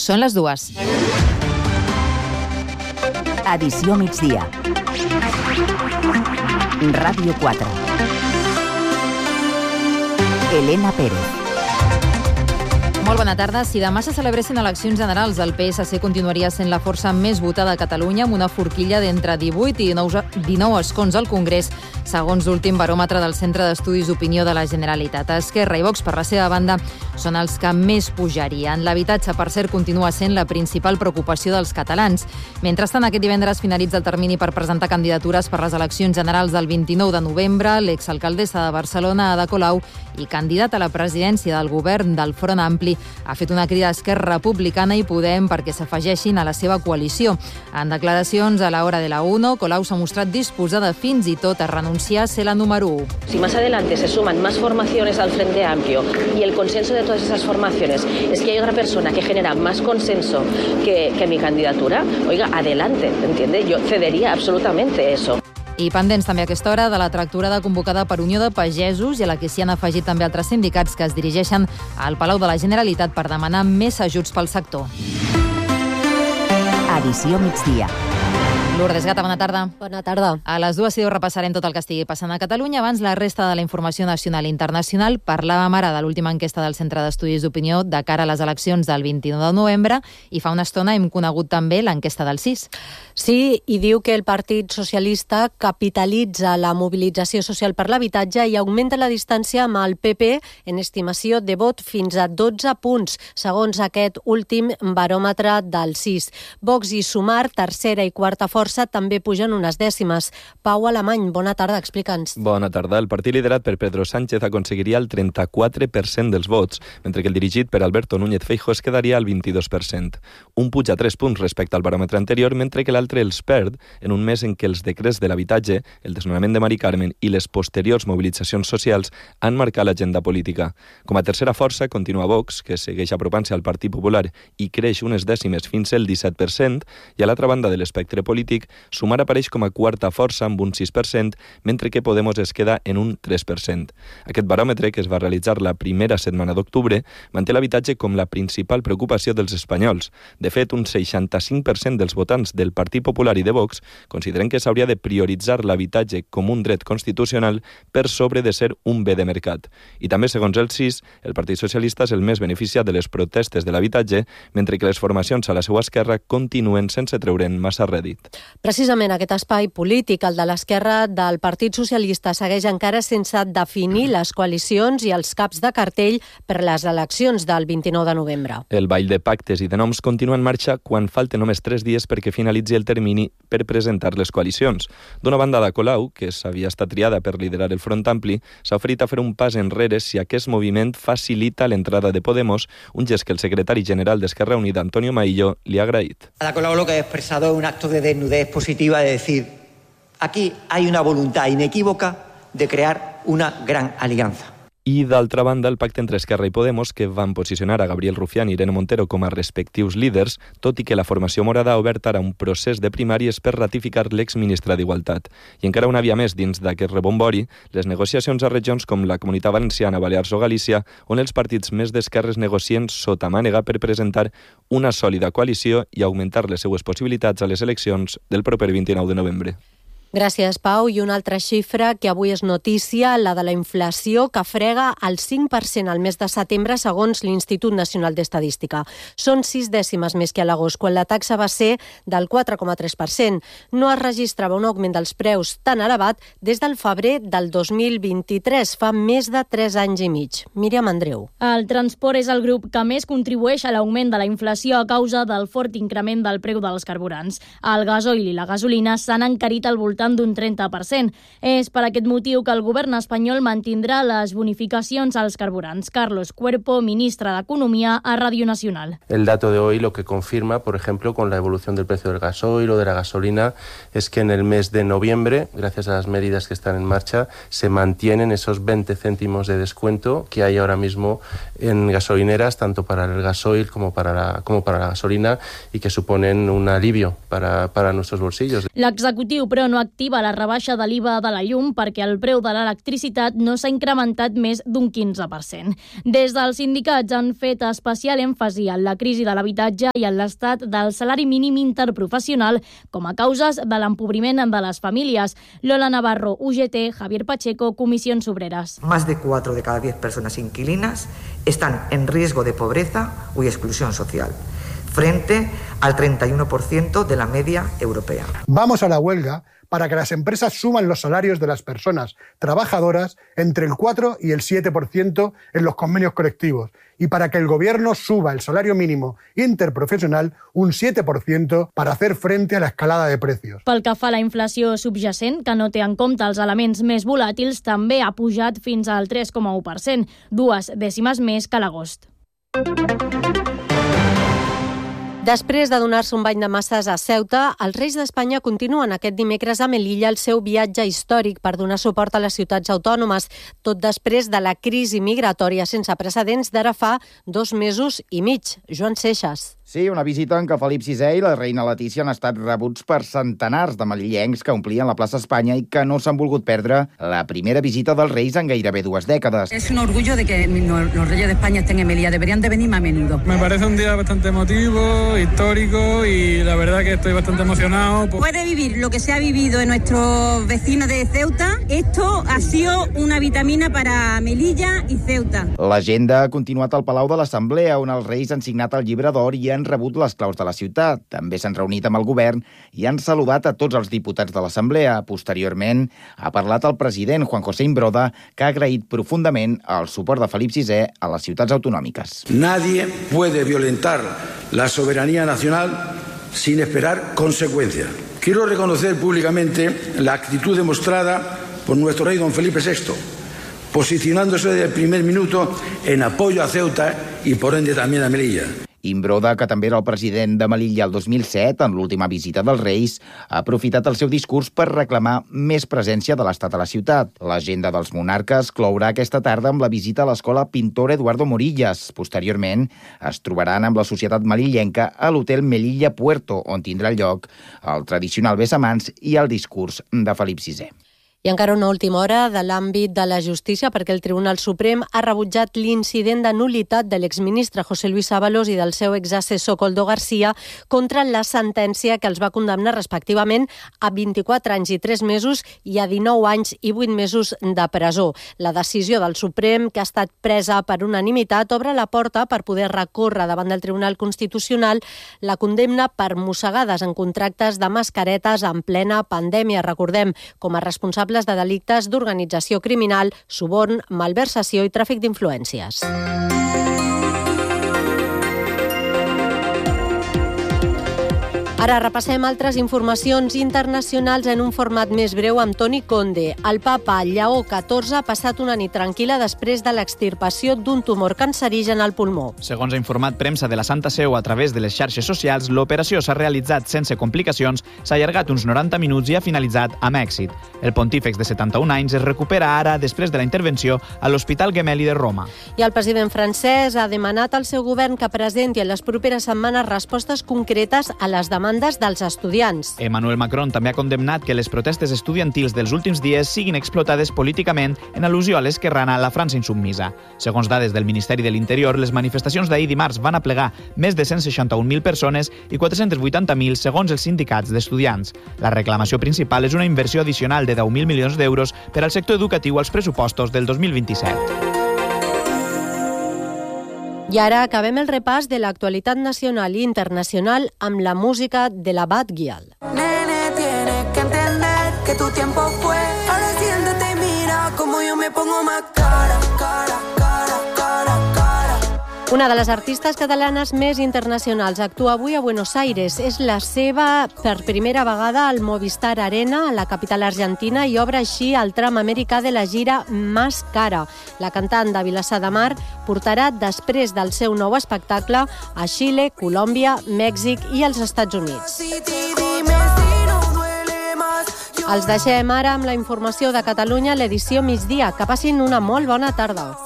Són les 2. Edició migdia. Ràdio 4. Elena Pérez. Molt bona tarda. Si demà se celebressin eleccions generals, el PSC continuaria sent la força més votada a Catalunya amb una forquilla d'entre 18 i 19 escons al Congrés, segons l'últim baròmetre del Centre d'Estudis d'Opinió de la Generalitat. Esquerra i Vox, per la seva banda, són els que més pujarien. L'habitatge, per cert, continua sent la principal preocupació dels catalans. Mentrestant, aquest divendres finalitza el termini per presentar candidatures per les eleccions generals del 29 de novembre. L'exalcaldessa de Barcelona, Ada Colau, i candidata a la presidència del govern del Front Ampli, ha fet una crida a Esquerra Republicana i Podem perquè s'afegeixin a la seva coalició. En declaracions a la hora de la 1, Colau s'ha mostrat disposada fins i tot a renunciar a ser la número 1. Si más adelante se suman más formaciones al Frente Amplio y el consenso de todas esas formaciones es que hay otra persona que genera más consenso que mi candidatura, oiga, adelante, ¿entiende? Yo cedería absolutamente eso. I pendents també a aquesta hora de la tractorada convocada per Unió de Pagesos i a la que s'hi han afegit també altres sindicats que es dirigeixen al Palau de la Generalitat per demanar més ajuts pel sector. Edició migdia. Lourdes Gata, bona tarda. Bona tarda. A les 2 repassarem tot el que estigui passant a Catalunya. Abans, la resta de la informació nacional i internacional. Parlàvem ara de l'última enquesta del Centre d'Estudis d'Opinió de cara a les eleccions del 29 de novembre i fa una estona hem conegut també l'enquesta del CIS. Sí, i diu que el Partit Socialista capitalitza la mobilització social per l'habitatge i augmenta la distància amb el PP en estimació de vot fins a 12 punts, segons aquest últim baròmetre del CIS. Vox i Sumar, tercera i quarta força, també pugen unes dècimes. Pau Alemany, bona tarda, explica'ns. Bona tarda. El partit liderat per Pedro Sánchez aconseguiria el 34% dels vots, mentre que el dirigit per Alberto Núñez Feijóo es quedaria al 22%. Un puja 3 punts respecte al baròmetre anterior, mentre que l'altre els perd en un mes en què els decrets de l'habitatge, el desnonament de Mari Carmen i les posteriors mobilitzacions socials han marcat l'agenda política. Com a tercera força continua Vox, que segueix apropant-se al Partit Popular i creix unes dècimes fins al 17%, i a l'altra banda de l'espectre polític, Sumar apareix com a quarta força amb un 6%, mentre que Podemos es queda en un 3%. Aquest baròmetre, que es va realitzar la primera setmana d'octubre, manté l'habitatge com la principal preocupació dels espanyols. De fet, un 65% dels votants del Partit Popular i de Vox consideren que s'hauria de prioritzar l'habitatge com un dret constitucional per sobre de ser un bé de mercat. I també, segons el CIS, el Partit Socialista és el més beneficiat de les protestes de l'habitatge, mentre que les formacions a la seva esquerra continuen sense treure'n massa rèdit. Precisament aquest espai polític, el de l'esquerra del Partit Socialista, segueix encara sense definir les coalicions i els caps de cartell per les eleccions del 29 de novembre. El ball de pactes i de noms continua en marxa quan falten només 3 dies perquè finalitzi el termini per presentar les coalicions. D'una banda, Ada Colau, que s'havia estat triada per liderar el Front Ampli, s'ha oferit a fer un pas enrere si aquest moviment facilita l'entrada de Podemos, un gest que el secretari general d'Esquerra Unida, Antonio Maillo, li ha agraït. Ada Colau lo que ha expresado es un acto de desnudez positiva de decir, aquí hay una voluntad inequívoca de crear una gran alianza. I, d'altra banda, el pacte entre Esquerra i Podemos, que van posicionar a Gabriel Rufián i Irene Montero com a respectius líders, tot i que la formació morada ha obert ara un procés de primàries per ratificar l'exministre d'Igualtat. I encara una via més dins d'aquest rebombori, les negociacions a regions com la Comunitat Valenciana, Balears o Galícia, on els partits més d'esquerres negocien sota mànega per presentar una sòlida coalició i augmentar les seues possibilitats a les eleccions del proper 29 de novembre. Gràcies, Pau. I una altra xifra que avui és notícia, la de la inflació, que frega el 5% al mes de setembre, segons l'Institut Nacional d'Estadística. Són 6 dècimes més que a l'agost, quan la taxa va ser del 4,3%. No es registrava un augment dels preus tan elevat des del febrer del 2023, fa més de 3 anys i mig. Míriam Andreu. El transport és el grup que més contribueix a l'augment de la inflació a causa del fort increment del preu dels carburants. El gasoil i la gasolina s'han encarit al voltant d'un 30%. És per aquest motiu que el govern espanyol mantindrà les bonificacions als carburants. Carlos Cuerpo, ministre d'Economia a Radio Nacional. El dato de hoy lo que confirma, por ejemplo, con la evolución del precio del gasoil o de la gasolina, es que en el mes de noviembre, gracias a las medidas que están en marcha, se mantienen esos 20 céntimos de descuento que hay ahora mismo en gasolineras, tanto para el gasoil como para la gasolina, y que suponen un alivio para nuestros bolsillos. L'executiu, però, no ha efectiva la rebaixa de l'IVA de la llum perquè el preu de l'electricitat no s'ha incrementat més d'un 15%. Des dels sindicats han fet especial èmfasi en la crisi de l'habitatge i en l'estat del salari mínim interprofessional com a causes de l'empobriment de les famílies. Lola Navarro, UGT, Javier Pacheco, Comisiones Obreras. Más de 4 de cada 10 personas inquilinas están en riesgo de pobreza o exclusión social, frente al 31% de la media europea. Vamos a la huelga para que las empresas suban los salarios de las personas trabajadoras entre el 4 y el 7% en los convenios colectivos y para que el Gobierno suba el salario mínimo interprofessional un 7% para hacer frente a la escalada de precios. Pel que fa a la inflació subjacent, que no té en compte els elements més volàtils, també ha pujat fins al 3,1%, 2 dècimes més que l'agost. Després de donar-se un bany de masses a Ceuta, els Reis d'Espanya continuen aquest dimecres a Melilla el seu viatge històric per donar suport a les ciutats autònomes, tot després de la crisi migratòria sense precedents d'ara fa 2 mesos i mig. Joan Seixas. Sí, una visita en què Felip VI i la reina Letícia han estat rebuts per centenars de melillencs que omplien la plaça Espanya i que no s'han volgut perdre la primera visita dels Reis en gairebé 2 dècades. Es un orgullo de que los Reyes de España estén en Melilla. Deberían de venir más a menudo. Me parece un día bastante emotivo, histórico y la verdad que estoy bastante emocionado. Puede vivir lo que se ha vivido en nuestros vecinos de Ceuta. Esto ha sido una vitamina para Melilla y Ceuta. L'agenda ha continuat al Palau de l'Assemblea, on els Reis han signat el llibre d'or i han rebut les claus de la ciutat. També s'han reunit amb el govern i han saludat a tots els diputats de l'Assemblea. Posteriorment, ha parlat el president Juan José Imbroda, que ha agraït profundament el suport de Felip VI a les ciutats autonòmiques. Nadie puede violentar la soberanía nacional sin esperar consecuencias. Quiero reconocer públicamente la actitud demostrada por nuestro rey don Felipe VI, posicionándose desde el primer minuto en apoyo a Ceuta y por ende también a Melilla. Imbroda, que també era el president de Melilla el 2007, en l'última visita dels Reis, ha aprofitat el seu discurs per reclamar més presència de l'Estat a la ciutat. L'agenda dels monarques clourà aquesta tarda amb la visita a l'escola Pintor Eduardo Morillas. Posteriorment, es trobaran amb la societat melillenca a l'hotel Melilla Puerto, on tindrà lloc el tradicional besamans i el discurs de Felip VI. I encara una última hora de l'àmbit de la justícia, perquè el Tribunal Suprem ha rebutjat l'incident de nul·litat de l'exministre José Luis Ábalos i del seu exassessor Koldo García contra la sentència que els va condemnar respectivament a 24 anys i 3 mesos i a 19 anys i 8 mesos de presó. La decisió del Suprem, que ha estat presa per unanimitat, obre la porta per poder recórrer davant del Tribunal Constitucional la condemna per mossegades en contractes de mascaretes en plena pandèmia. Recordem, com a responsable de delictes d'organització criminal, suborn, malversació i tràfic d'influències. Ara repassem altres informacions internacionals en un format més breu amb Toni Conde. El papa Lleó XIV ha passat una nit tranquil·la després de l'extirpació d'un tumor cancerigen al pulmó. Segons ha informat premsa de la Santa Seu a través de les xarxes socials, l'operació s'ha realitzat sense complicacions, s'ha allargat uns 90 minuts i ha finalitzat amb èxit. El pontífex de 71 anys es recupera ara després de la intervenció a l'Hospital Gemelli de Roma. I el president francès ha demanat al seu govern que presenti en les properes setmanes respostes concretes a les demandes dels estudiants. Emmanuel Macron també ha condemnat que les protestes estudiantils dels últims dies siguin explotades políticament en al·lusió a l'esquerrana a la França insubmisa. Segons dades del Ministeri de l'Interior, les manifestacions d'ahir dimarts van aplegar més de 161.000 persones i 480.000 segons els sindicats d'estudiants. La reclamació principal és una inversió addicional de 10.000 milions d'euros per al sector educatiu als pressupostos del 2027. I ara acabem el repàs de l'actualitat nacional i internacional amb la música de la Bad Gyal. Nene, tienes que entender que tu tiempo fue. Ahora siéntate y mira como yo me pongo más cara, cara, cara, cara, cara. Una de les artistes catalanes més internacionals actua avui a Buenos Aires. És la seva per primera vegada al Movistar Arena, a la capital argentina, i obre així el tram americà de la gira Más Cara. La cantant de Vilassar de Mar portarà després del seu nou espectacle a Xile, Colòmbia, Mèxic i els Estats Units. Els deixem ara amb la informació de Catalunya a l'edició migdia. Que passin una molt bona tarda.